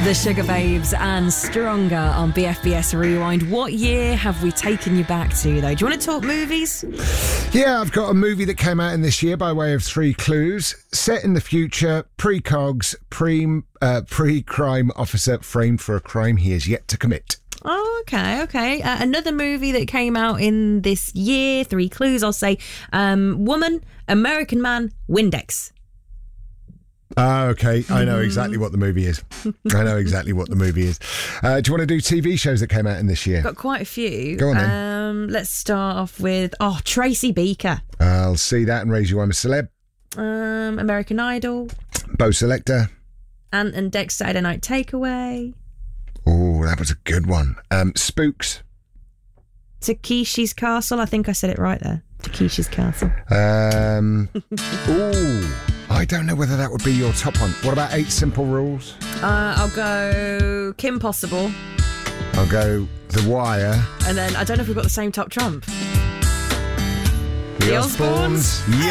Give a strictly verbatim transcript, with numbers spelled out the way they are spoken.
The Sugar Babes and Stronger on B F B S Rewind. What year have we taken you back to, though? Do you want to talk movies? Yeah, I've got a movie that came out in this year by way of three clues. Set in the future, pre-cogs, pre, uh, pre-crime officer framed for a crime he has yet to commit. Oh, okay, okay. Uh, another movie that came out in this year, three clues, I'll say. Um, woman, American man, Windex. Ah, okay. I know exactly what the movie is. I know exactly what the movie is. Uh, do you want to do T V shows that came out in this year? Got quite a few. Go on then. Um, let's start off with, oh, Tracy Beaker. I'll see that and raise you I'm a celeb. Um, American Idol. Bo Selector. Ant and Dec's Saturday Night Takeaway. Oh, that was a good one. Um, Spooks. Takeshi's Castle. I think I said it right there. Takeshi's Castle. Um, ooh, I don't know whether that would be your top one. What about Eight Simple Rules? Uh, I'll go Kim Possible. I'll go The Wire. And then I don't know if we've got the same top trump. The Osbournes. Yeah.